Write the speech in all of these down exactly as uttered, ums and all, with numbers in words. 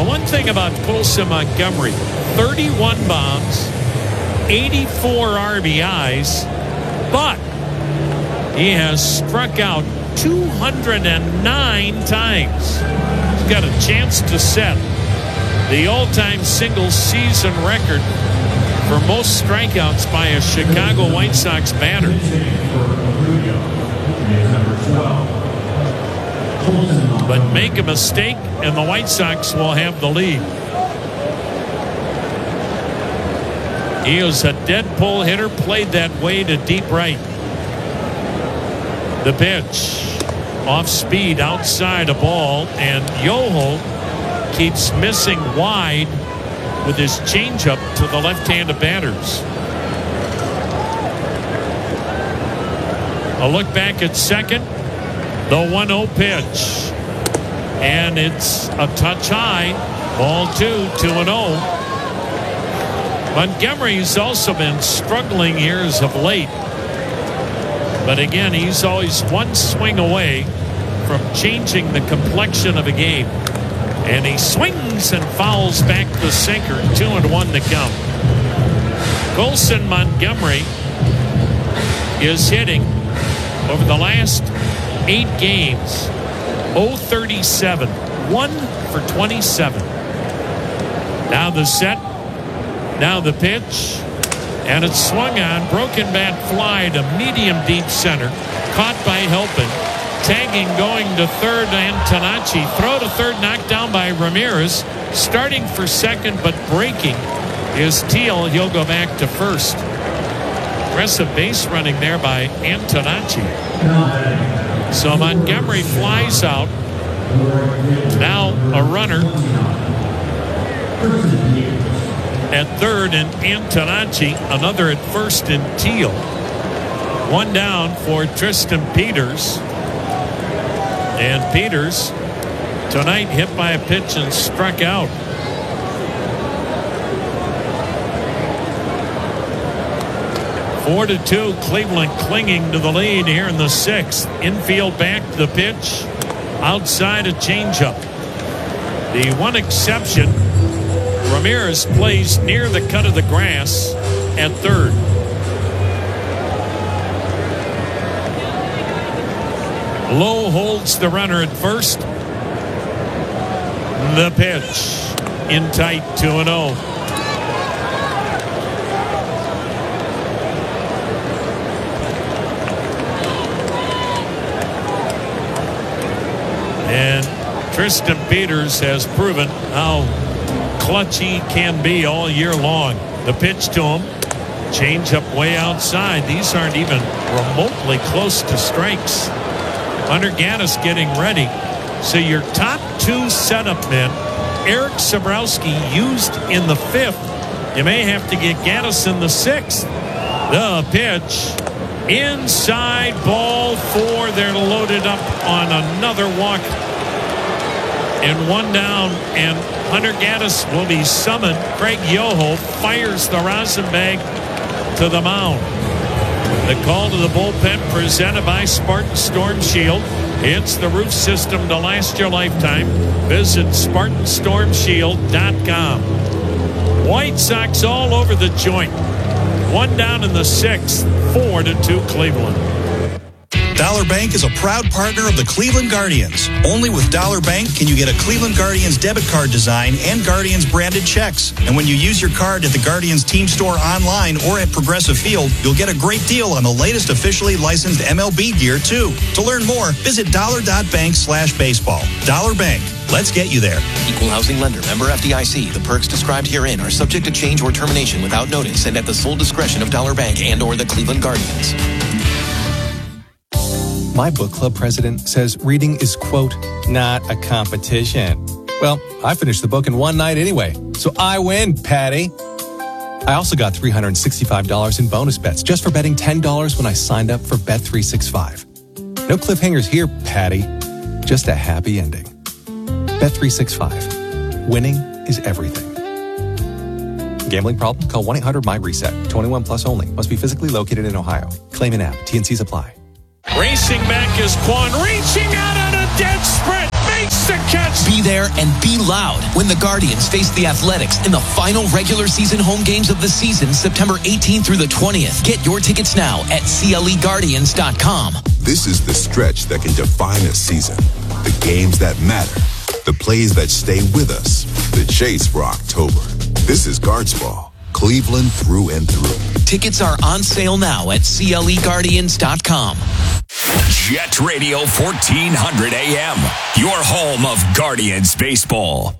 Well, one thing about Colson Montgomery, thirty-one bombs, eighty-four R B Is, but he has struck out two hundred nine times. He's got a chance to set the all-time single-season record for most strikeouts by a Chicago White Sox batter. But make a mistake, and the White Sox will have the lead. He is a dead pull hitter, played that way to deep right. The pitch, off speed, outside a ball, and Yoho keeps missing wide with his changeup to the left-handed batters. A look back at second, the one oh pitch. And it's a touch high. Ball two, two and oh. Montgomery's also been struggling here as of late. But again, he's always one swing away from changing the complexion of a game. And he swings and fouls back the sinker. Two and one to come. Colson Montgomery is hitting over the last eight games. oh thirty-seven, one for twenty-seven. Now the set, now the pitch, and it's swung on. Broken bat fly to medium deep center, caught by Helpin. Tagging going to third, Antonacci. Throw to third, knocked down by Ramirez. Starting for second, but breaking is Teal. He'll go back to first. Aggressive base running there by Antonacci. So Montgomery flies out. Now a runner at third, and Antonacci, another at first, in Teal. One down for Tristan Peters. And Peters tonight hit by a pitch and struck out. Four to two, Cleveland clinging to the lead here in the sixth. Infield back, the pitch, outside a changeup. The one exception, Ramirez plays near the cut of the grass at third. Lowe holds the runner at first. The pitch in tight, two and oh. And Tristan Peters has proven how clutch he can be all year long. The pitch to him, change up way outside. These aren't even remotely close to strikes. Hunter Gaddis getting ready. So your top two setup men, Eric Sabrowski used in the fifth. You may have to get Gaddis in the sixth. The pitch inside, ball four. They're loaded up on another walk. And one down, and Hunter Gaddis will be summoned. Craig Yoho fires the rosin bag to the mound. The call to the bullpen presented by Spartan Storm Shield. It's the roof system to last your lifetime. Visit Spartan Storm Shield dot com. White Sox all over the joint. One down in the sixth, four to two Cleveland. Dollar Bank is a proud partner of the Cleveland Guardians. Only with Dollar Bank can you get a Cleveland Guardians debit card design and Guardians branded checks. And when you use your card at the Guardians team store online or at Progressive Field, you'll get a great deal on the latest officially licensed M L B gear, too. To learn more, visit dollar.bank slash baseball. Dollar Bank. Let's get you there. Equal housing lender. Member F D I C. The perks described herein are subject to change or termination without notice and at the sole discretion of Dollar Bank and or the Cleveland Guardians. My book club president says reading is, quote, not a competition. Well, I finished the book in one night anyway, so I win, Patty. I also got three hundred sixty-five dollars in bonus bets just for betting ten dollars when I signed up for Bet three sixty-five. No cliffhangers here, Patty. Just a happy ending. Bet three sixty-five. Winning is everything. Gambling problem? Call one eight hundred my reset. twenty-one plus only. Must be physically located in Ohio. Claim an app. T N Cs apply. Racing back is Quan, reaching out on a dead sprint, makes the catch. Be there and be loud when the Guardians face the Athletics in the final regular season home games of the season, September eighteenth through the twentieth. Get your tickets now at C L E Guardians dot com. This is the stretch that can define a season. The games that matter. The plays that stay with us. The chase for October. This is Guards Ball. Cleveland through and through. Tickets are on sale now at C L E Guardians dot com. Jet Radio fourteen hundred A M, your home of Guardians baseball.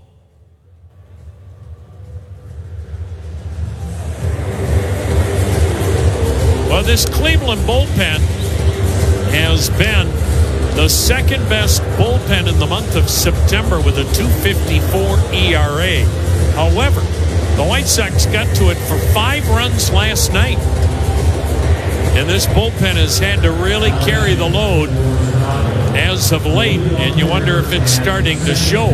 Well, this Cleveland bullpen has been the second best bullpen in the month of September with a two fifty-four E R A. However, the White Sox got to it for five runs last night. And this bullpen has had to really carry the load as of late, and you wonder if it's starting to show.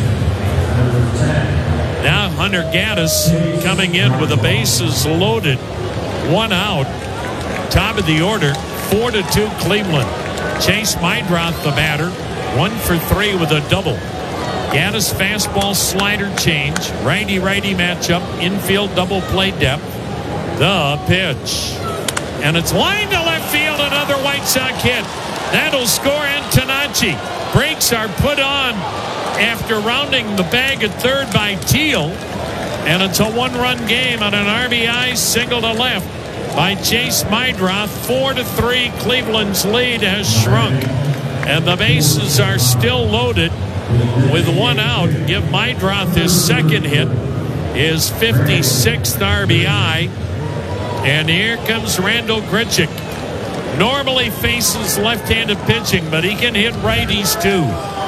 Now Hunter Gaddis coming in with the bases loaded, one out, top of the order, four to two Cleveland. Chase Meidroth, the batter, one for three with a double. Gaddis fastball slider change, righty-righty matchup, infield double play depth. The pitch. And it's lined to left field, another White Sox hit. That'll score Antonacci. Brakes are put on after rounding the bag at third by Teal. And it's a one-run game on an R B I single to left by Chase Meidroth. Four to three, Cleveland's lead has shrunk. And the bases are still loaded with one out. Give Meidroth his second hit, his fifty-sixth R B I. And here comes Randal Grichuk. Normally faces left-handed pitching, but he can hit righties too.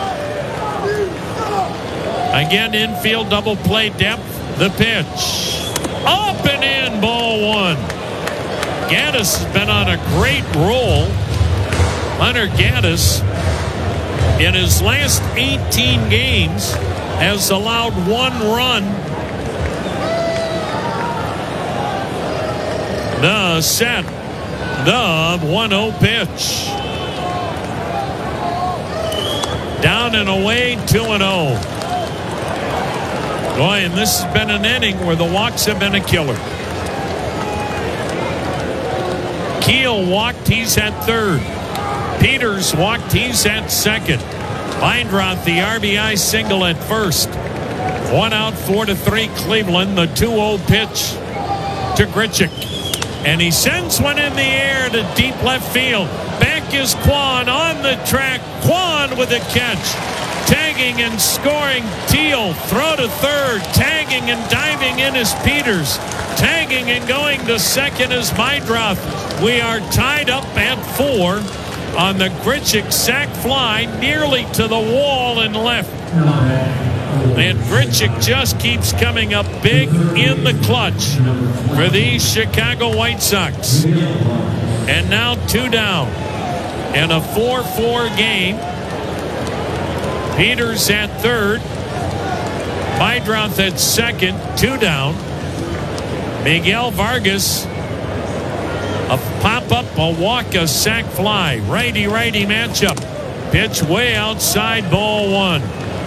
Again, infield double play depth. The pitch. Up and in, ball one. Gaddis has been on a great roll. Hunter Gaddis, in his last eighteen games, has allowed one run. The set. The one oh pitch. Down and away, two and oh. Boy, and this has been an inning where the walks have been a killer. Keel walked, he's at third. Peters walked, he's at second. Meidroth, the R B I single at first. One out, four to three Cleveland. The two oh pitch to Grichuk. And he sends one in the air to deep left field. Back is Kwan on the track. Kwan with a catch. Tagging and scoring Teal. Throw to third. Tagging and diving in is Peters. Tagging and going to second is Meidroth. We are tied up at four on the Grichuk sac fly nearly to the wall and left. And Grichuk just keeps coming up big in the clutch for these Chicago White Sox. And now two down in a four four game. Peters at third. Meidroth at second. Two down. Miguel Vargas, a pop-up, a walk, a sac fly. Righty-righty matchup. Pitch way outside, ball one.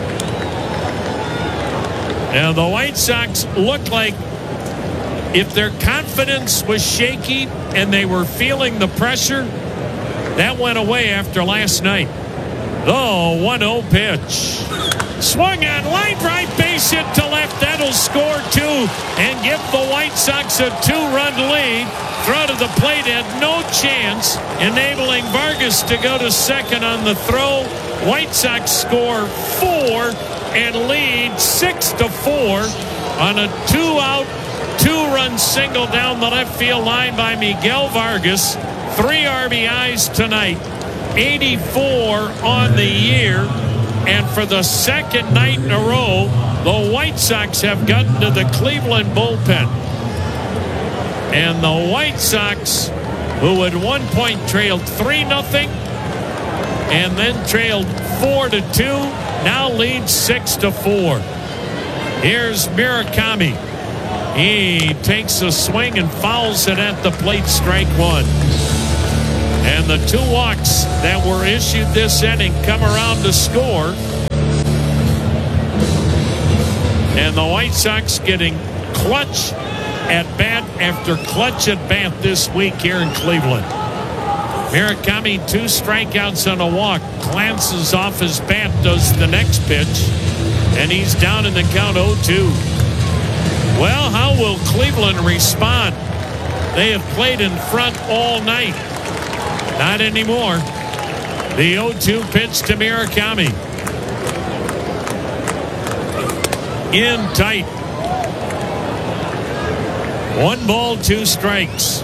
Now the White Sox looked like if their confidence was shaky and they were feeling the pressure, that went away after last night. The one oh pitch. Swung on, line right, base hit to left. That'll score two and give the White Sox a two-run lead. Throw to the plate had no chance, enabling Vargas to go to second on the throw. White Sox score four and lead six to four on a two-out, two-run single down the left field line by Miguel Vargas. Three R B Is tonight, eighty-four on the year. And for the second night in a row, the White Sox have gotten to the Cleveland bullpen. And the White Sox, who at one point trailed three nothing and then trailed four to two, now lead six to four. Here's Murakami. He takes a swing and fouls it at the plate, strike one. And the two walks that were issued this inning come around to score. And the White Sox getting clutch at bat after clutch at bat this week here in Cleveland. Murakami, two strikeouts on a walk, glances off his bat, does the next pitch, and he's down in the count oh two. Well, how will Cleveland respond? They have played in front all night. Not anymore. The oh two pitch to Murakami. In tight. One ball, two strikes.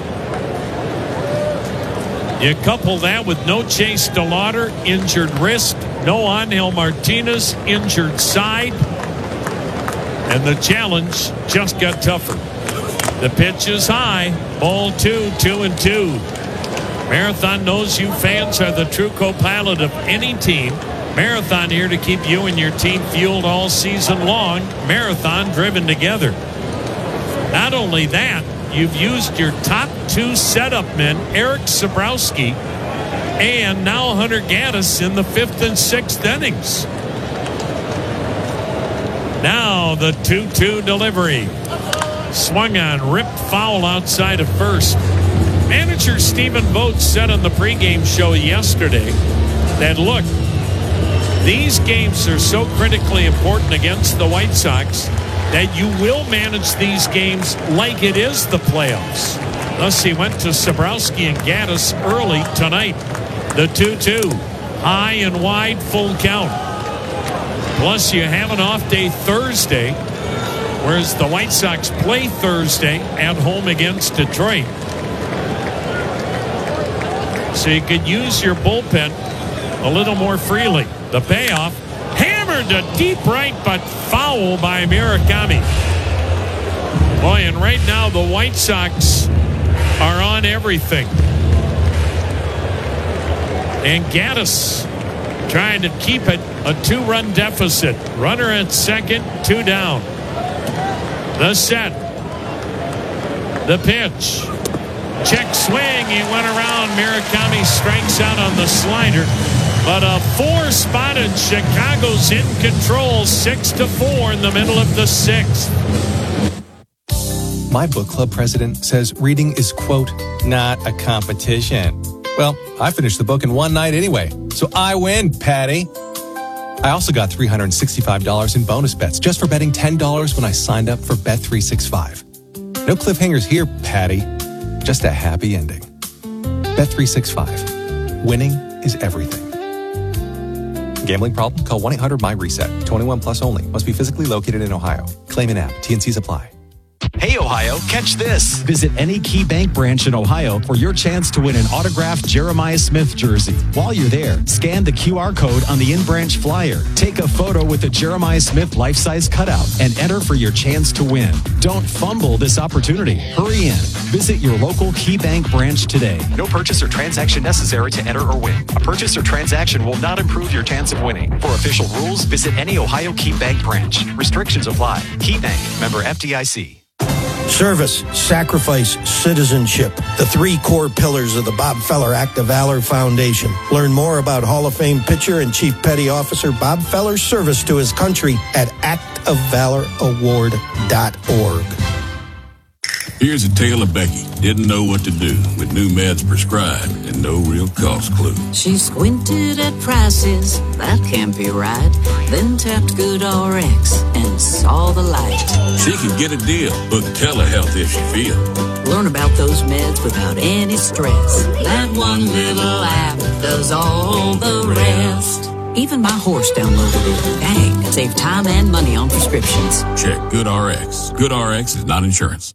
You couple that with no Chase DeLauder, injured wrist, no Angel Martinez, injured side, and the challenge just got tougher. The pitch is high, ball two, two and two. Marathon knows you fans are the true co-pilot of any team. Marathon here to keep you and your team fueled all season long. Marathon driven together. Not only that, you've used your top two setup men, Eric Sabrowski and now Hunter Gaddis, in the fifth and sixth innings. Now the two two delivery. Swung on, ripped foul outside of first. Manager Stephen Vogt said on the pregame show yesterday that, look, these games are so critically important against the White Sox that you will manage these games like it is the playoffs. Thus, he went to Sabrowski and Gaddis early tonight. The two two. High and wide, full count. Plus, you have an off day Thursday, whereas the White Sox play Thursday at home against Detroit. So you could use your bullpen a little more freely. The payoff, hammered to deep right, but foul by Murakami. Boy, and right now the White Sox are on everything. And Gaddis trying to keep it a two-run deficit. Runner at second, two down. The set. The pitch. Check swing. He went around. Murakami strikes out on the slider. But a four-spotted Chicago's in control, six to four in the middle of the sixth. My book club president says reading is, quote, not a competition. Well, I finished the book in one night anyway, so I win, Patty. I also got three hundred sixty-five dollars in bonus bets just for betting ten dollars when I signed up for Bet three sixty-five. No cliffhangers here, Patty. Just a happy ending. Bet three sixty-five. Winning is everything. Gambling problem? Call one eight hundred my reset. twenty-one plus only. Must be physically located in Ohio. Claim an app. T N Cs apply. Hey, Ohio, catch this. Visit any Key Bank branch in Ohio for your chance to win an autographed Jeremiah Smith jersey. While you're there, scan the Q R code on the in-branch flyer. Take a photo with the Jeremiah Smith life-size cutout and enter for your chance to win. Don't fumble this opportunity. Hurry in. Visit your local Key Bank branch today. No purchase or transaction necessary to enter or win. A purchase or transaction will not improve your chance of winning. For official rules, visit any Ohio Key Bank branch. Restrictions apply. Key Bank, member F D I C. Service, sacrifice, citizenship. The three core pillars of the Bob Feller Act of Valor Foundation. Learn more about Hall of Fame pitcher and Chief Petty Officer Bob Feller's service to his country at act of valor award dot org. Here's a tale of Becky. Didn't know what to do with new meds prescribed and no real cost clue. She squinted at prices, that can't be right. Then tapped GoodRx and saw the light. She can get a deal, book telehealth if she feels. Learn about those meds without any stress. That one little app does all the rest. Even my horse downloaded it. Dang, save time and money on prescriptions. Check GoodRx. GoodRx is not insurance.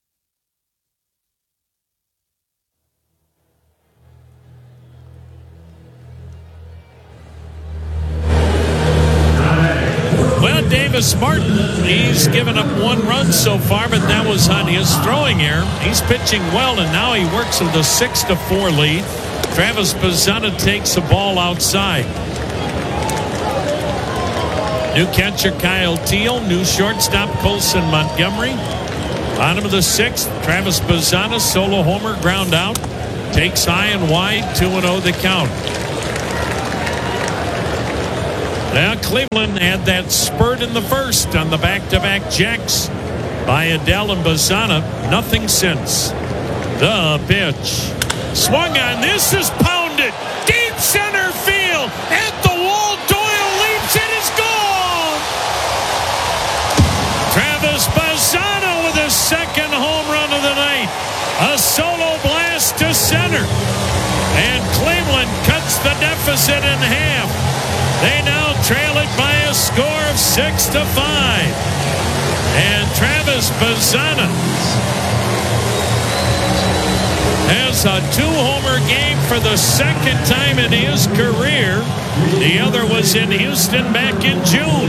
Well, Davis Martin, he's given up one run so far, but that was on his throwing error. He's pitching well, and now he works with a six to four lead. Travis Bazzana takes the ball outside. New catcher Kyle Teal, new shortstop Colson Montgomery. Bottom of the sixth, Travis Bazzana, solo homer, ground out. Takes high and wide, two and oh the count. Now, Cleveland had that spurt in the first on the back-to-back jacks by Adele and Bazana. Nothing since. The pitch. Swung on. This is pounded. Deep center field. At the wall. Doyle leaps. It is gone. Travis Bazana with his second home run of the night. A solo blast to center. And Cleveland cuts the deficit in half. They now trail it by a score of six to five. And Travis Bazana has a two-homer game for the second time in his career. The other was in Houston back in June.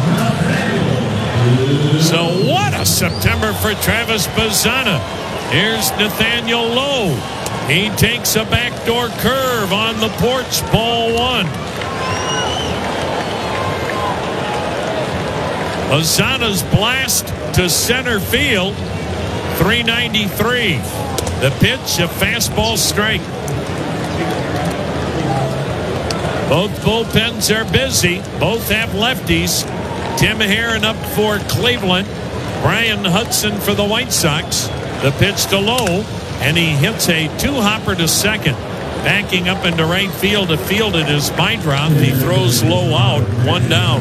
So what a September for Travis Bazana. Here's Nathaniel Lowe. He takes a backdoor curve on the porch. Ball one. Bazana's blast to center field. three ninety-three. The pitch, a fastball strike. Both bullpens are busy. Both have lefties. Tim Herron up for Cleveland. Brian Hudson for the White Sox. The pitch to Lowe, and he hits a two-hopper to second. Backing up into right field to field it is Meidroth. He throws Lowe out, one down.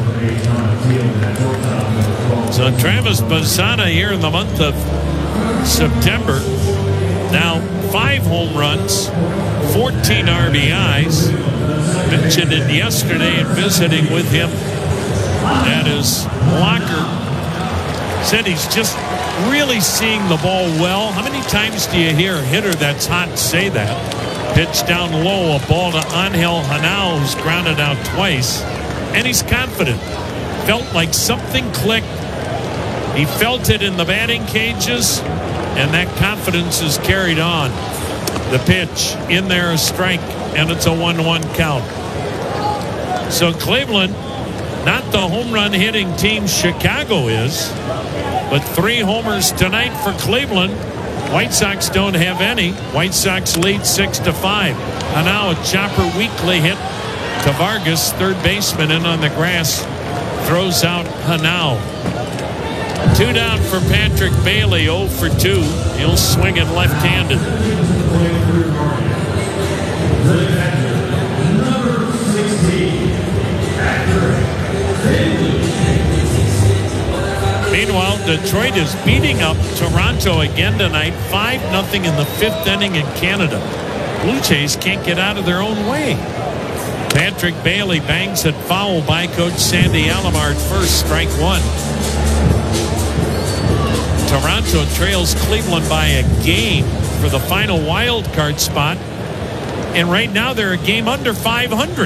So Travis Bazana here in the month of September. Now five home runs, fourteen R B Is. Mentioned it yesterday in visiting with him at his locker. Said he's just really seeing the ball well. How many times do you hear a hitter that's hot say that? Pitch down low, a ball to Angel Hanao, who's grounded out twice. And he's confident. Felt like something clicked. He felt it in the batting cages, and that confidence is carried on. The pitch, in there, a strike, and it's a one one count. So Cleveland, not the home run hitting team Chicago is, but three homers tonight for Cleveland. White Sox don't have any. White Sox lead six to five. And now a chopper weakly hit to Vargas, third baseman, in on the grass. Throws out Hanao. Two down for Patrick Bailey, oh for two. He'll swing it left-handed. Meanwhile, Detroit is beating up Toronto again tonight, five nothing in the fifth inning in Canada. Blue Jays can't get out of their own way. Patrick Bailey bangs it foul by Coach Sandy Alomar at first, strike one. Toronto trails Cleveland by a game for the final wild card spot. And right now they're a game under five hundred.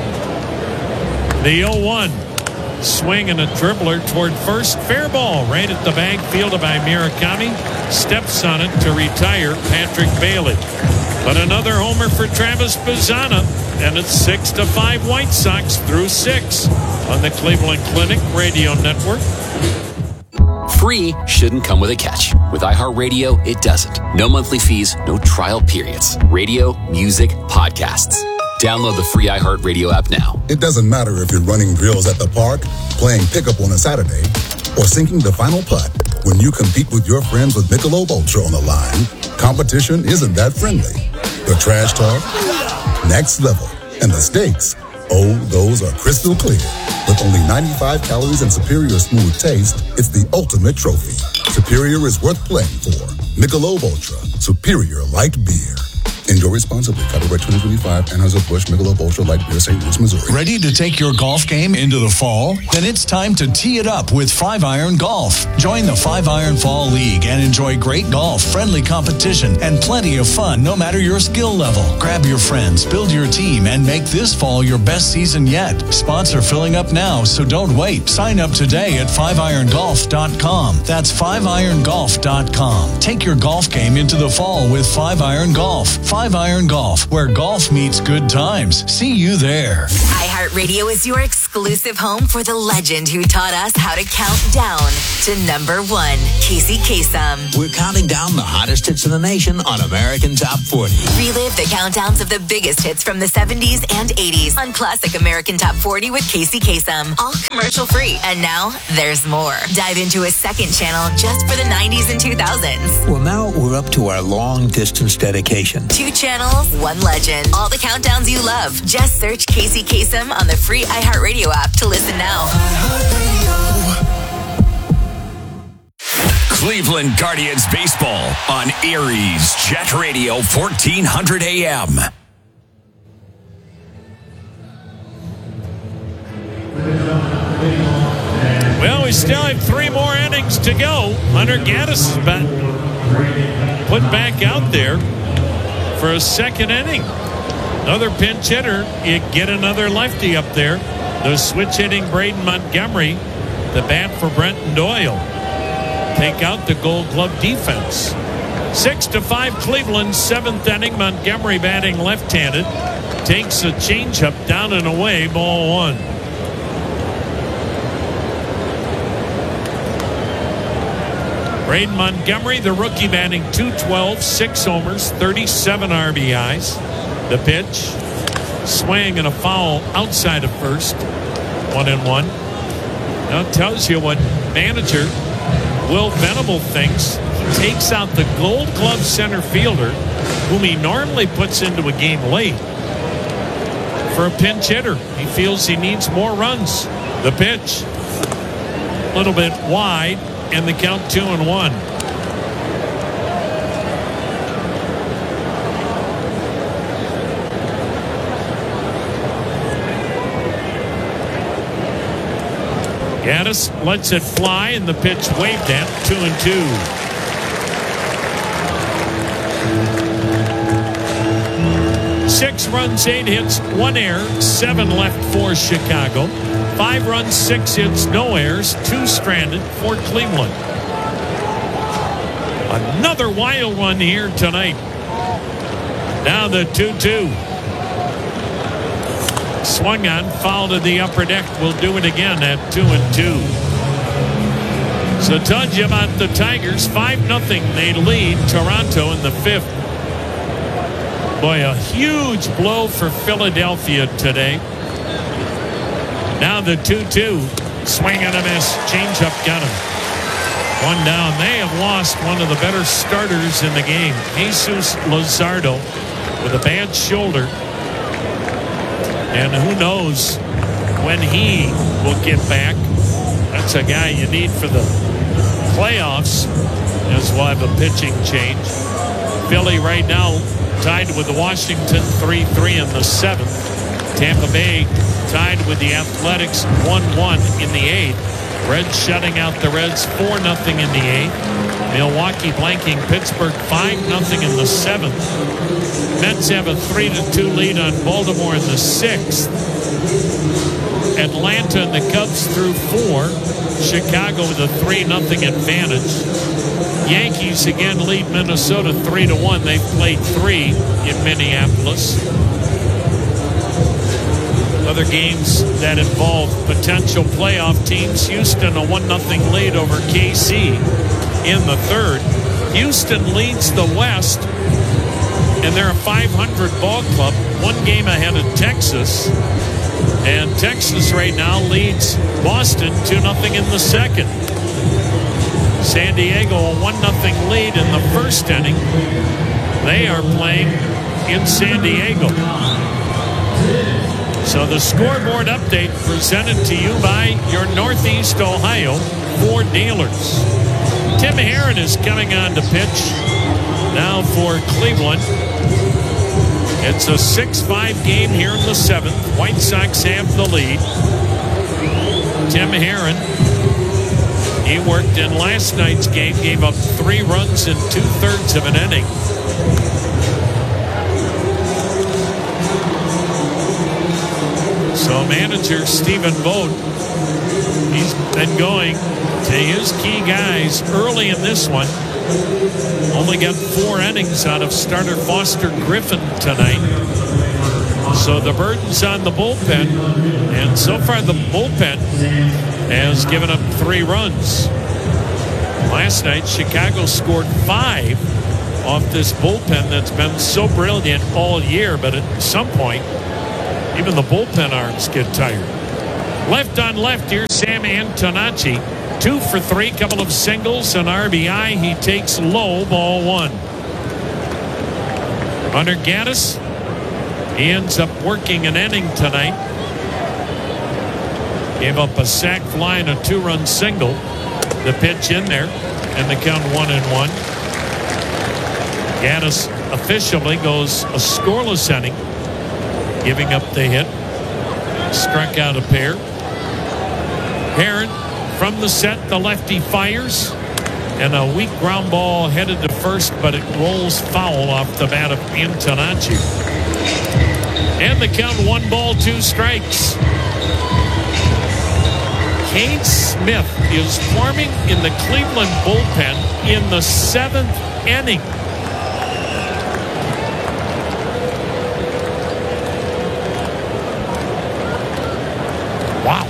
The oh one. Swing and a dribbler toward first. Fair ball right at the bag, fielded by Murakami. Steps on it to retire Patrick Bailey. But another homer for Travis Bazana. And it's six to five White Sox through six on the Cleveland Clinic Radio Network. Free shouldn't come with a catch. With iHeartRadio, it doesn't. No monthly fees, no trial periods. Radio, music, podcasts. Download the free iHeartRadio app now. It doesn't matter if you're running drills at the park, playing pickup on a Saturday, or sinking the final putt. When you compete with your friends with Michelob Ultra on the line, competition isn't that friendly. The trash talk, next level, and the stakes, oh, those are crystal clear. With only ninety-five calories and superior smooth taste, it's the ultimate trophy. Superior is worth playing for. Michelob Ultra, superior light beer. Enjoy responsibly. Copyright twenty twenty-five, Anheuser-Busch, Michelob Ultra Light Beer, Saint Louis, Missouri. Ready to take your golf game into the fall? Then it's time to tee it up with five iron Golf. Join the five iron Fall League and enjoy great golf, friendly competition, and plenty of fun no matter your skill level. Grab your friends, build your team, and make this fall your best season yet. Spots are filling up now, so don't wait. Sign up today at five iron golf dot com. That's five iron golf dot com. Take your golf game into the fall with five iron Golf. five iron Golf, where golf meets good times. See you there. iHeartRadio is your exclusive exclusive home for the legend who taught us how to count down to number one, Casey Kasem. We're counting down the hottest hits in the nation on American Top forty. Relive the countdowns of the biggest hits from the seventies and eighties on Classic American Top forty with Casey Kasem. All commercial free. And now there's more. Dive into a second channel just for the nineties and two thousands. Well, now we're up to our long distance dedication. Two channels, one legend. All the countdowns you love. Just search Casey Kasem on the free iHeartRadio app to listen now. Cleveland Guardians baseball on Erie's Jet Radio fourteen hundred A M. Well, we still have three more innings to go. Hunter Gaddis has been put back out there for a second inning. Another pinch hitter. You get another lefty up there. The switch hitting Braden Montgomery. The bat for Brenton Doyle. Take out the Gold Glove defense. Six to five Cleveland, seventh inning. Montgomery batting left-handed. Takes a changeup down and away, ball one. Braden Montgomery, the rookie, batting two twelve, six homers, thirty-seven R B Is. The pitch, swing and a foul outside of first. One and one. That tells you what manager Will Venable thinks. He takes out the Gold Glove center fielder, whom he normally puts into a game late, for a pinch hitter. He feels he needs more runs. The pitch, a little bit wide, and the count two and one. Gaddis lets it fly, and the pitch waved at, two and two. Six runs, eight hits, one error, seven left for Chicago. Five runs, six hits, no errors, two stranded for Cleveland. Another wild one here tonight. Now the two two. Swung on, foul to the upper deck. We'll do it again at two and two. So tells you about the Tigers. five nothing. They lead Toronto in the fifth. Boy, a huge blow for Philadelphia today. Now the two two. Swing and a miss. Changeup got him. One down. They have lost one of the better starters in the game. Jesus Luzardo with a bad shoulder. And who knows when he will get back. That's a guy you need for the playoffs, as we'll have a pitching change. Philly right now tied with the Washington three three in the seventh. Tampa Bay tied with the Athletics one one in the eighth. Reds shutting out the Reds four nothing in the eighth. Milwaukee blanking Pittsburgh five nothing in the seventh. Mets have a three to two lead on Baltimore in the sixth. Atlanta and the Cubs through four. Chicago with a three nothing advantage. Yankees again lead Minnesota three to one. They've played three in Minneapolis. Other games that involve potential playoff teams. Houston a one nothing lead over K C in the third. Houston leads the West, and they're a five hundred ball club, one game ahead of Texas. And Texas right now leads Boston two nothing in the second. San Diego a one nothing lead in the first inning. They are playing in San Diego. So the scoreboard update presented to you by your Northeast Ohio Ford dealers. Tim Herron is coming on to pitch now for Cleveland. It's a six five game here in the seventh. White Sox have the lead. Tim Herron, he worked in last night's game, gave up three runs in two-thirds of an inning. So manager Stephen Vogt, he's been going to his key guys early in this one. Only got four innings out of starter Foster Griffin tonight. So the burden's on the bullpen, and so far the bullpen has given up three runs. Last night, Chicago scored five off this bullpen that's been so brilliant all year, but at some point, even the bullpen arms get tired. Left on left, here's Sam Antonacci. Two for three, couple of singles, an R B I. He takes low, ball one. Hunter Gaddis, he ends up working an inning tonight. Gave up a sac fly and a two-run single. The pitch in there, and the count one and one. Gaddis officially goes a scoreless inning, giving up the hit. Struck out a pair. Herron from the set, the lefty fires, and a weak ground ball headed to first, but it rolls foul off the bat of Antonacci. And the count one ball, two strikes. Cade Smith is forming in the Cleveland bullpen in the seventh inning. Wow.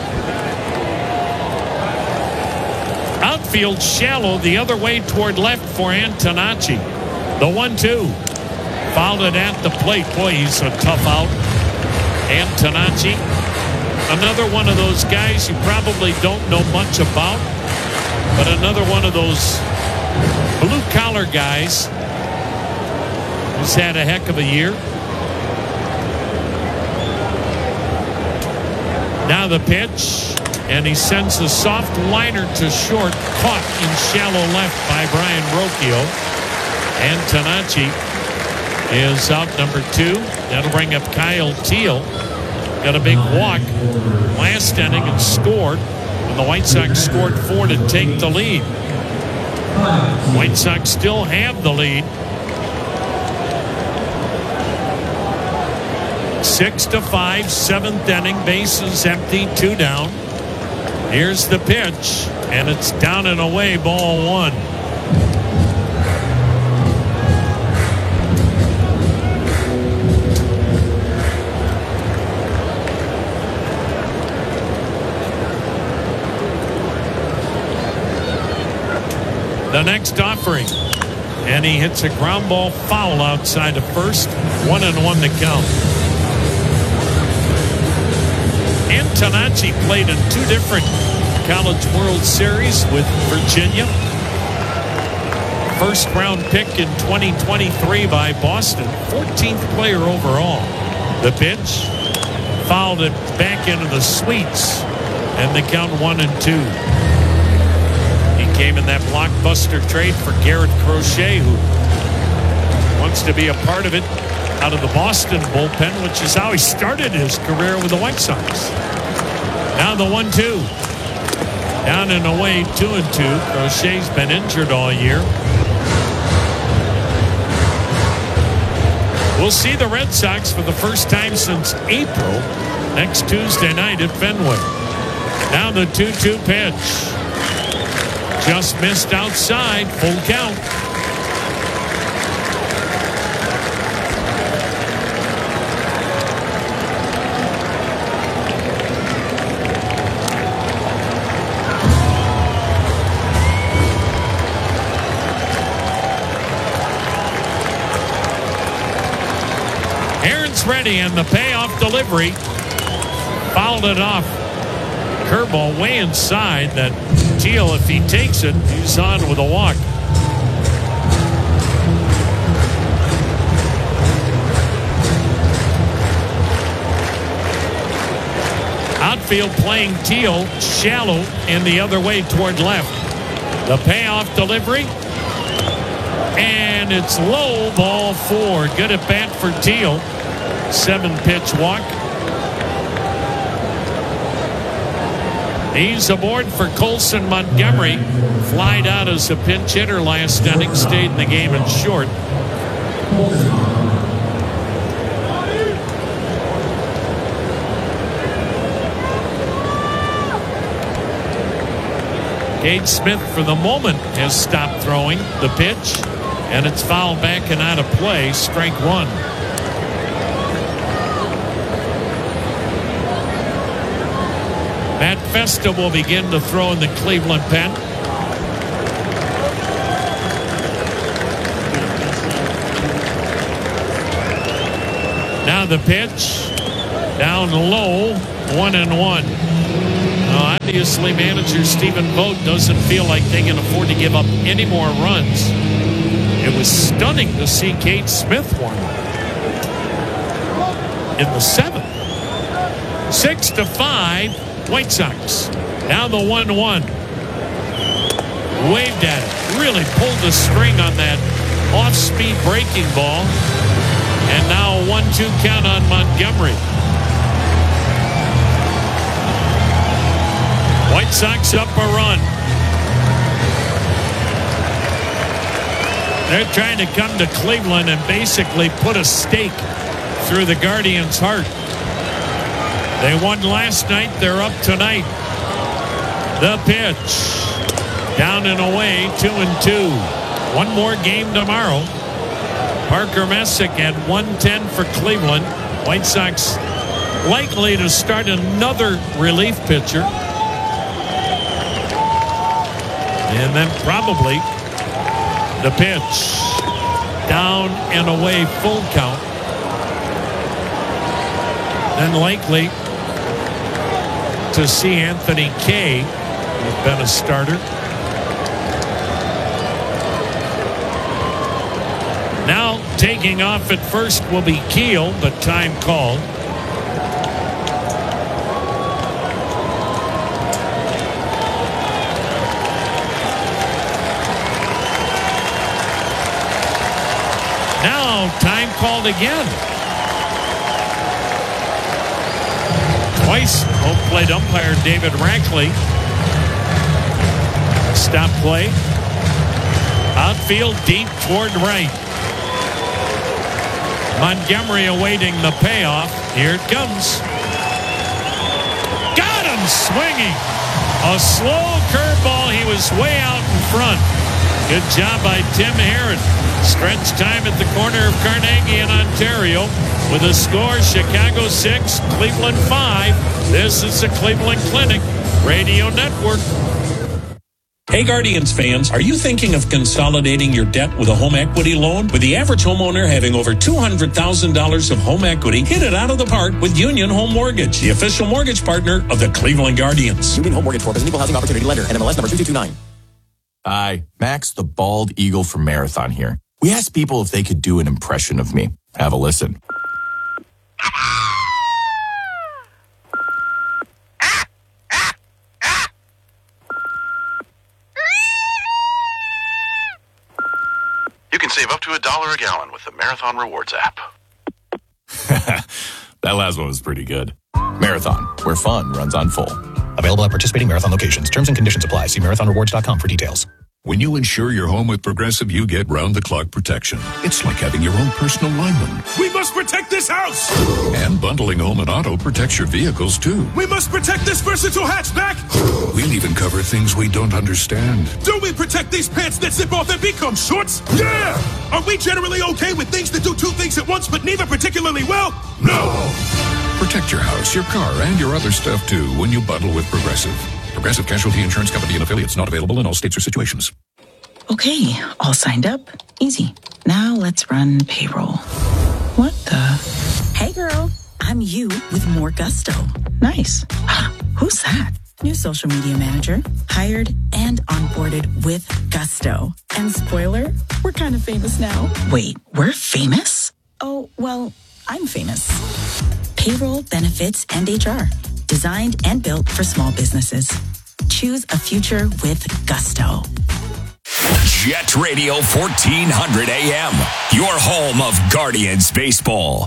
Outfield shallow the other way toward left for Antonacci. The one two. Fouled it at the plate. Boy, he's a tough out. Antonacci, another one of those guys you probably don't know much about, but another one of those blue-collar guys who's had a heck of a year. Now the pitch, and he sends a soft liner to short, caught in shallow left by Brian Rocchio. Antonacci is out number two. That'll bring up Kyle Teal. Got a big walk last inning and scored. And the White Sox scored four to take the lead. White Sox still have the lead. Six to five, seventh inning, bases empty, two down. Here's the pitch, and it's down and away, ball one. The next offering, and he hits a ground ball foul outside of first. One and one to count. Antonacci played in two different College World Series with Virginia. First round pick in twenty twenty-three by Boston. fourteenth player overall. The pitch fouled it back into the sweets, and they count one and two. Came in that blockbuster trade for Garrett Crochet, who wants to be a part of it out of the Boston bullpen, which is how he started his career with the White Sox. Now the one two. Down and away, two and two. Crochet's been injured all year. We'll see the Red Sox for the first time since April next Tuesday night at Fenway. Now the two two pitch. Just missed outside, full count. Aaron's ready, and the payoff delivery fouled it off. Curveball way inside that. Teal, if he takes it, he's on with a walk. Outfield playing Teal shallow and the other way toward left. The payoff delivery, and it's low, ball four. Good at bat for Teal. Seven pitch walk. He's aboard for Colson Montgomery. Flied out as a pinch hitter last inning. Stayed in the game in short. Cade Smith, for the moment, has stopped throwing the pitch, and it's fouled back and out of play. Strike one. Matt Festa will begin to throw in the Cleveland pen. Now the pitch. Down low, one and one. Now, obviously, manager Stephen Vogt doesn't feel like they can afford to give up any more runs. It was stunning to see Cade Smith warm up in the seventh. Six to five, White Sox. Now the one one. Waved at it. Really pulled the string on that off-speed breaking ball. And now a one two count on Montgomery. White Sox up a run. They're trying to come to Cleveland and basically put a stake through the Guardians' heart. They won last night. They're up tonight. The pitch. Down and away, two and two. One more game tomorrow. Parker Messick at one ten for Cleveland. White Sox likely to start another relief pitcher. And then probably the pitch. Down and away, full count. Then likely to see Anthony Kay, who's been a starter. Now taking off at first will be Keel, but time called. Now time called again. Twice home plate umpire David Rackley. Stop play. Outfield deep toward right. Montgomery awaiting the payoff. Here it comes. Got him swinging. A slow curveball. He was way out in front. Good job by Tim Herron. Stretch time at the corner of Carnegie in Ontario. With a score, Chicago six, Cleveland five. This is the Cleveland Clinic Radio Network. Hey Guardians fans, are you thinking of consolidating your debt with a home equity loan? With the average homeowner having over two hundred thousand dollars of home equity, hit it out of the park with Union Home Mortgage, the official mortgage partner of the Cleveland Guardians. Union Home Mortgage Corp is an equal housing opportunity lender. N M L S number two two two nine. Hi, Max the Bald Eagle from Marathon here. We asked people if they could do an impression of me. Have a listen. You can save up to a dollar a gallon with the Marathon Rewards app. That last one was pretty good. Marathon, where fun runs on full. Available at participating Marathon locations. Terms and conditions apply. See marathon rewards dot com for details. When you insure your home with Progressive, you get round-the-clock protection. It's like having your own personal lineman. We must protect this house! And bundling home and auto protects your vehicles, too. We must protect this versatile hatchback! We'll even cover things we don't understand. Do we protect these pants that zip off and become shorts? Yeah! Are we generally okay with things that do two things at once, but neither particularly well? No! Protect your house, your car, and your other stuff, too, when you bundle with Progressive. Progressive Casualty Insurance Company and affiliates, not available in all states or situations. Okay, all signed up. Easy. Now let's run payroll. What the? Hey girl, I'm you with more gusto. Nice. Who's that? New social media manager, hired and onboarded with gusto. And spoiler, we're kind of famous now. Wait, we're famous? Oh, well, I'm famous. Payroll, benefits, and H R. Designed and built for small businesses. Choose a future with gusto. Jet Radio fourteen hundred A M, your home of Guardians baseball.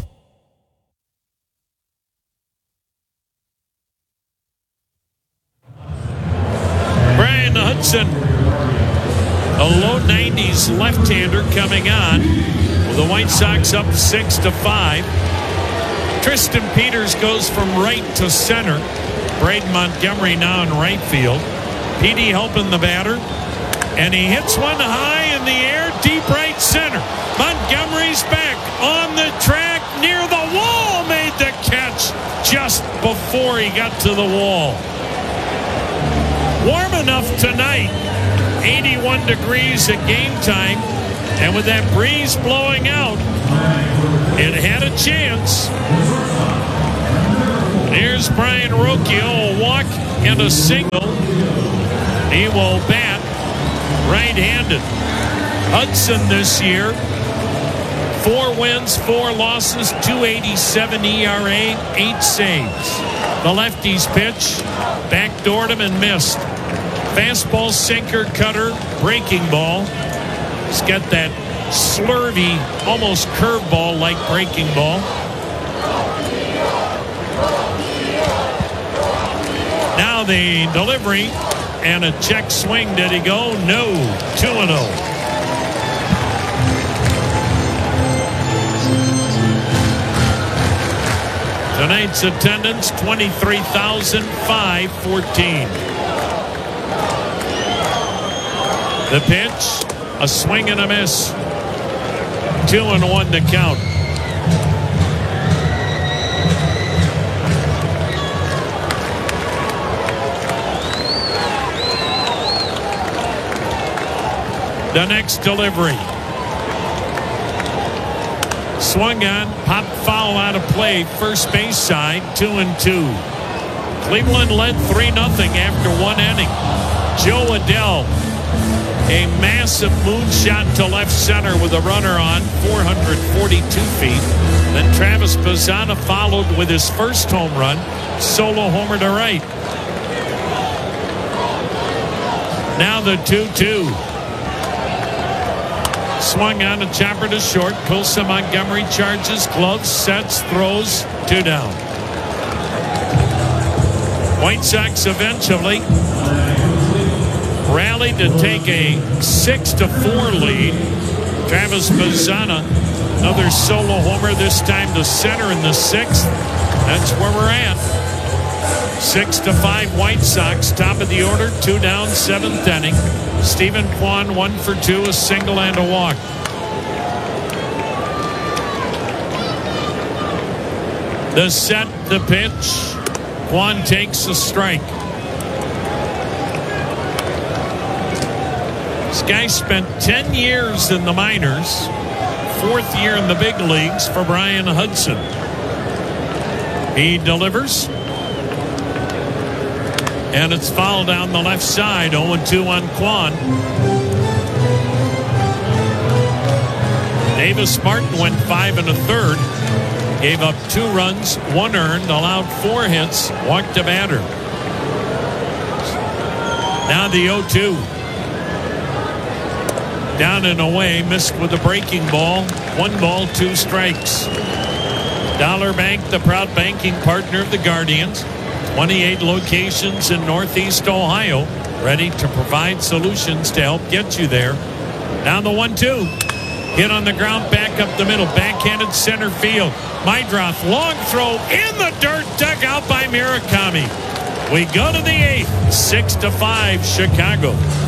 Brian Hudson, a low nineties left-hander coming on with the White Sox up six to five. Tristan Peters goes from right to center. Braden Montgomery now in right field. P D helping the batter. And he hits one high in the air, deep right center. Montgomery's back on the track near the wall. Made the catch just before he got to the wall. enough tonight. eighty-one degrees at game time. And with that breeze blowing out, it had a chance. Here's Brian Rocchio, a walk and a single. He will bat right-handed. Hudson this year, four wins, four losses, two eighty-seven E R A, eight saves. The lefty's pitch, backdoored him and missed. Fastball, sinker, cutter, breaking ball. He's got that slurvy, almost curveball like breaking ball. Now the delivery and a check swing. Did he go? No. two and oh. Tonight's attendance, twenty-three thousand five hundred fourteen. The pitch, a swing and a miss. Two and one to count. The next delivery. Swung on, popped foul out of play, first base side, two and two. Cleveland led three nothing after one inning. Joe Adell, a massive moonshot to left center with a runner on, four hundred forty-two feet. Then Travis Bazzana followed with his first home run, solo homer to right. Now the two two. Swung on a chopper to short. Pilsa Montgomery charges, gloves, sets, throws, two down. White Sox eventually rallied to take a six to four lead. Travis Bazzana, another solo homer, this time to center in the sixth. That's where we're at. Six to five White Sox, top of the order, two down, seventh inning. Stephen Kwan, one for two, a single and a walk. The set, the pitch. Kwan takes a strike. This guy spent ten years in the minors, fourth year in the big leagues for Brian Hudson. He delivers. And it's fouled down the left side, oh and two on Kwan. Davis Martin went five and a third. Gave up two runs, one earned, allowed four hits, walked a batter. Now the oh two. Down and away, missed with a breaking ball. One ball, two strikes. Dollar Bank, the proud banking partner of the Guardians. twenty-eight locations in Northeast Ohio, ready to provide solutions to help get you there. Now the one two. Hit on the ground, back up the middle, backhanded center field. Mydroth, long throw in the dirt, dug out by Murakami. We go to the eighth, six to five, Chicago.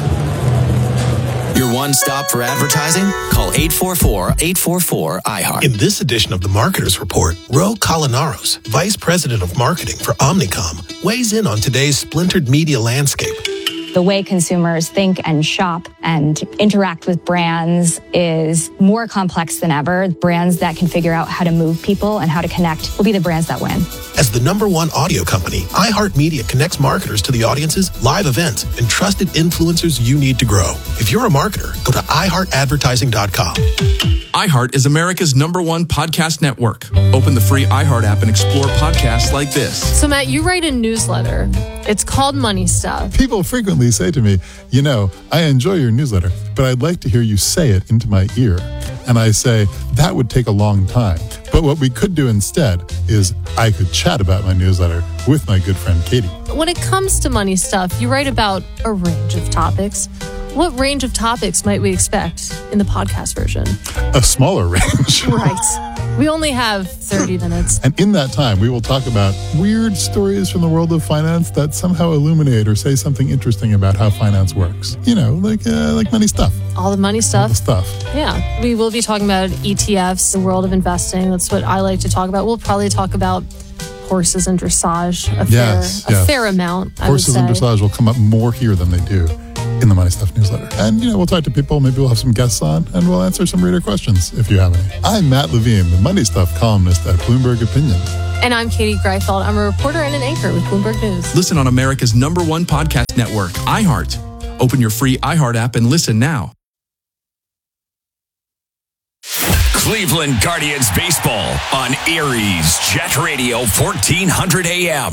Your one stop for advertising? Call eight four four, eight four four, I heart. In this edition of the Marketers Report, Ro Colinaros, Vice President of Marketing for Omnicom, weighs in on today's splintered media landscape. The way consumers think and shop and interact with brands is more complex than ever. Brands that can figure out how to move people and how to connect will be the brands that win. As the number one audio company, iHeartMedia connects marketers to the audiences, live events, and trusted influencers you need to grow. If you're a marketer, go to i heart advertising dot com. iHeart is America's number one podcast network. Open the free iHeart app and explore podcasts like this. So, Matt, you write a newsletter. It's called Money Stuff. People frequently say to me, you know, I enjoy your newsletter, but I'd like to hear you say it into my ear. And I say, that would take a long time. But what we could do instead is I could chat about my newsletter with my good friend Katie. When it comes to money stuff, you write about a range of topics. What range of topics might we expect in the podcast version? A smaller range. Right. We only have thirty minutes. And in that time, we will talk about weird stories from the world of finance that somehow illuminate or say something interesting about how finance works. You know, like uh, like money stuff. All the money stuff. All the stuff. Yeah. We will be talking about E T Fs, the world of investing. That's what I like to talk about. We'll probably talk about horses and dressage a Yes, fair, yes. a fair amount. I Horses would and say. dressage will come up more here than they do in the Money Stuff newsletter. And, you know, we'll talk to people. Maybe we'll have some guests on, and we'll answer some reader questions if you have any. I'm Matt Levine, the Money Stuff columnist at Bloomberg Opinion. And I'm Katie Greifeld. I'm a reporter and an anchor with Bloomberg News. Listen on America's number one podcast network, iHeart. Open your free iHeart app and listen now. Cleveland Guardians baseball on Erie's Jet Radio fourteen hundred A M.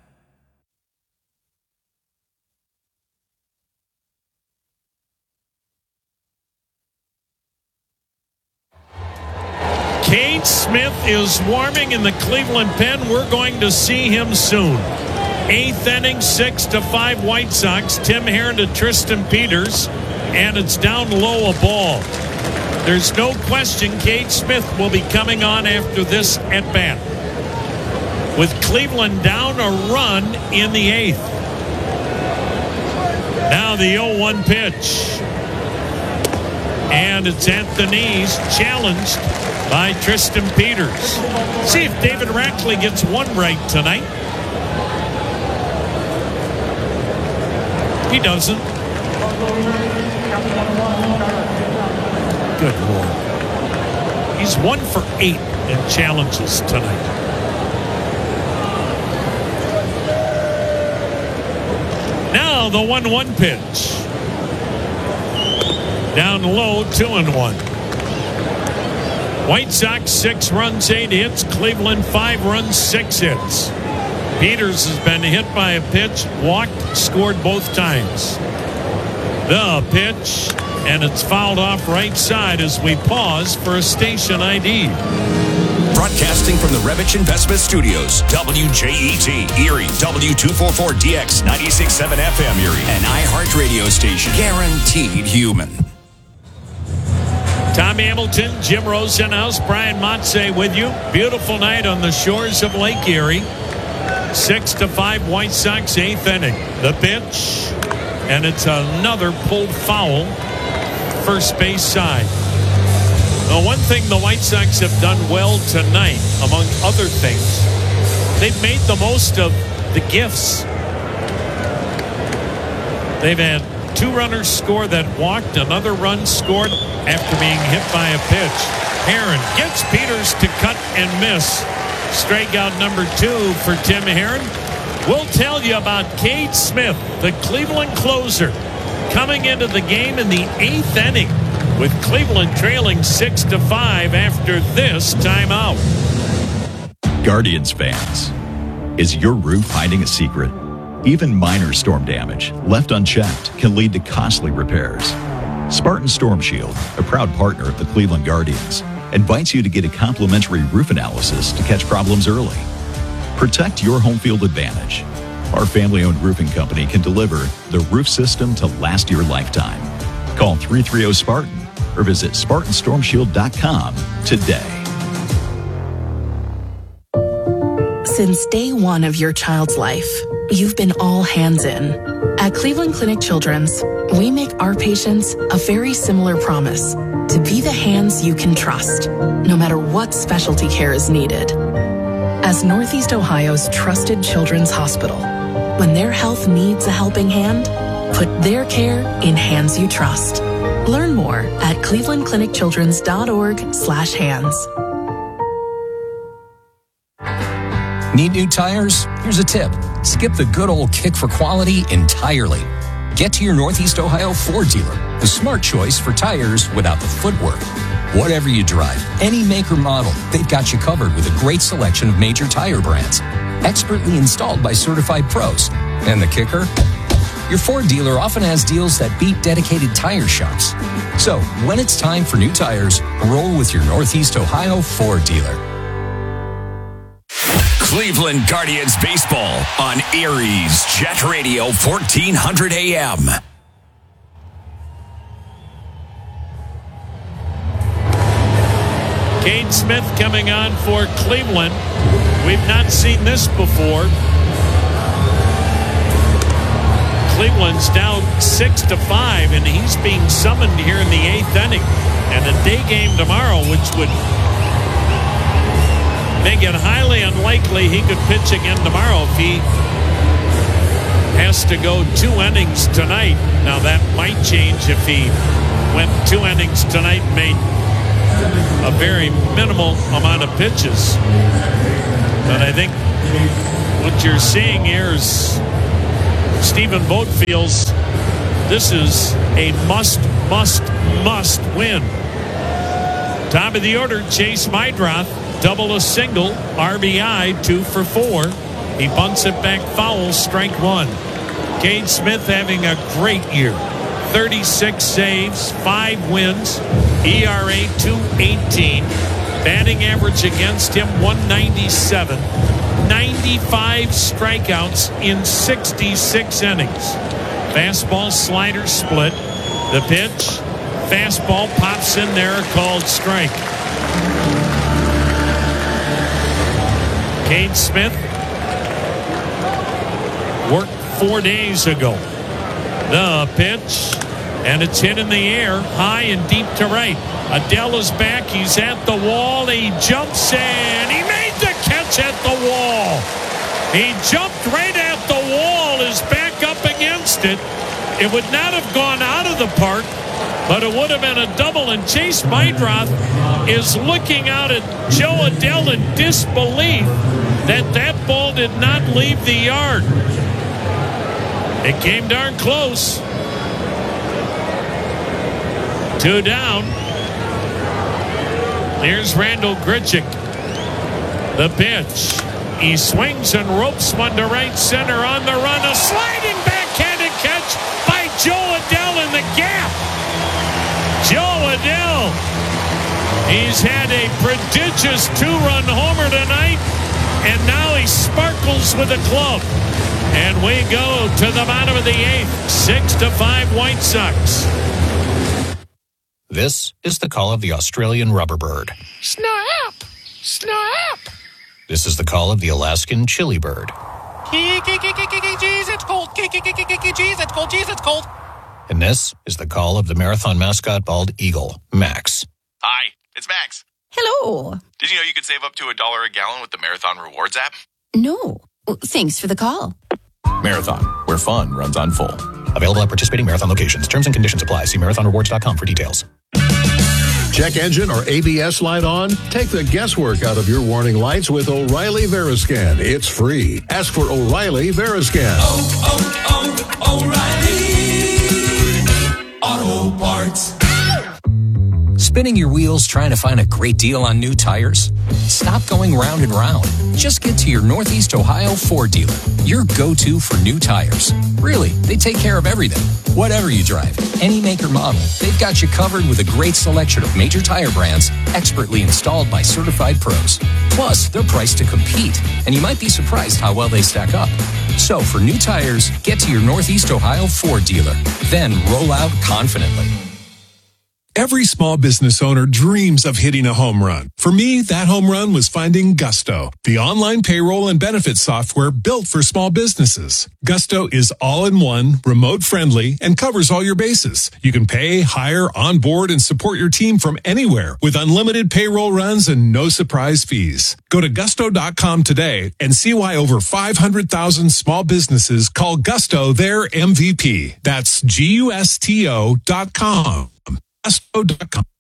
Cade Smith is warming in the Cleveland pen. We're going to see him soon. Eighth inning, six to five White Sox. Tim Herron to Tristan Peters, and it's down low a ball. There's no question Cade Smith will be coming on after this at bat. With Cleveland down a run in the eighth. Now the oh one pitch. And it's Anthony's challenged by Tristan Peters. See if David Rackley gets one right tonight. He doesn't. Good Lord. He's one for eight in challenges tonight. Now the one one pitch. Down low, two and one. White Sox six runs, eight hits. Cleveland five runs, six hits. Peters has been hit by a pitch, walked, scored both times. The pitch, and it's fouled off right side as we pause for a station I D. Broadcasting from the Revich Investment Studios, W J E T, Erie, W two forty-four D X, ninety-six point seven F M Erie, an iHeart radio station, guaranteed human. Tom Hamilton, Jim Rosenhaus, Brian Motze with you. Beautiful night on the shores of Lake Erie. Six to five White Sox, eighth inning. The pitch, and it's another pulled foul, first base side. The one thing the White Sox have done well tonight, among other things, they've made the most of the gifts. They've had two runners score that walked, another run scored after being hit by a pitch. Herron gets Peters to cut and miss. Strikeout number two for Tim Herron. We'll tell you about Cade Smith, the Cleveland closer, coming into the game in the eighth inning with Cleveland trailing six to five after this timeout. Guardians fans, is your roof hiding a secret? Even minor storm damage left unchecked can lead to costly repairs. Spartan Storm Shield, a proud partner of the Cleveland Guardians, invites you to get a complimentary roof analysis to catch problems early. Protect your home field advantage. Our family-owned roofing company can deliver the roof system to last your lifetime. Call three three zero Spartan or visit Spartan Storm Shield dot com today. Since day one of your child's life, you've been all hands in. At Cleveland Clinic Children's, we make our patients a very similar promise to be the hands you can trust, no matter what specialty care is needed. As Northeast Ohio's trusted children's hospital, when their health needs a helping hand, put their care in hands you trust. Learn more at cleveland clinic children's dot org slash hands. Need new tires? Here's a tip. Skip the good old kick for quality entirely. Get to your Northeast Ohio Ford dealer, the smart choice for tires without the footwork. Whatever you drive, any make or model, they've got you covered with a great selection of major tire brands. Expertly installed by certified pros. And the kicker? Your Ford dealer often has deals that beat dedicated tire shops. So, when it's time for new tires, roll with your Northeast Ohio Ford dealer. Cleveland Guardians baseball on Erie's Jet Radio fourteen hundred A M. Cade Smith coming on for Cleveland. We've not seen this before. Cleveland's down six to five, and he's being summoned here in the eighth inning. And a day game tomorrow, which would make it highly unlikely he could pitch again tomorrow if he has to go two innings tonight. Now, that might change if he went two innings tonight and made a very minimal amount of pitches. But I think what you're seeing here is Stephen Vogt feels this is a must, must, must win. Top of the order, Chase Meidroth, double a single, R B I, two for four. He bunts it back foul, strike one. Cade Smith having a great year. thirty-six saves, five wins, E R A two eighteen. Batting average against him one ninety-seven. ninety-five strikeouts in sixty-six innings. Fastball slider split. The pitch, fastball pops in there, called strike. Cade Smith worked four days ago. The pitch, and it's hit in the air, high and deep to right. Adell is back. He's at the wall. He jumps in. He made the catch at the wall. He jumped right at the wall. Is back up against it. It would not have gone out of the park, but it would have been a double. And Chase Meidroth is looking out at Joe Adell in disbelief that that ball did not leave the yard. It came darn close. Two down. Here's Randal Grichuk. The pitch. He swings and ropes one to right center on the run. A sliding backhanded catch by Joe Adell in the gap. Joe Adell. He's had a prodigious two-run homer tonight, and now he sparkles with a club. And we go to the bottom of the eighth. Six to five White Sox. This is the call of the Australian rubber bird. Snap! Snap! This is the call of the Alaskan chili bird. Jeez, it's cold. Jeez, it's cold. Jeez, it's cold. And this is the call of the marathon mascot bald eagle, Max. Hi, it's Max. Hello. Did you know you could save up to a dollar a gallon with the Marathon Rewards app? No. Thanks for the call. Marathon, where fun runs on full. Available at participating Marathon locations. Terms and conditions apply. See marathon rewards dot com for details. Check engine or A B S light on? Take the guesswork out of your warning lights with O'Reilly Veriscan. It's free. Ask for O'Reilly Veriscan. Oh, oh, oh, O'Reilly Auto Parts. Spinning your wheels trying to find a great deal on new tires? Stop going round and round. Just get to your Northeast Ohio Ford dealer, your go-to for new tires. Really, they take care of everything. Whatever you drive, any make or model, they've got you covered with a great selection of major tire brands expertly installed by certified pros. Plus, they're priced to compete, and you might be surprised how well they stack up. So for new tires, get to your Northeast Ohio Ford dealer, then roll out confidently. Every small business owner dreams of hitting a home run. For me, that home run was finding Gusto, the online payroll and benefits software built for small businesses. Gusto is all-in-one, remote-friendly, and covers all your bases. You can pay, hire, onboard, and support your team from anywhere with unlimited payroll runs and no surprise fees. Go to gusto dot com today and see why over five hundred thousand small businesses call Gusto their M V P. That's G U S T O dot com. Gusto dot com.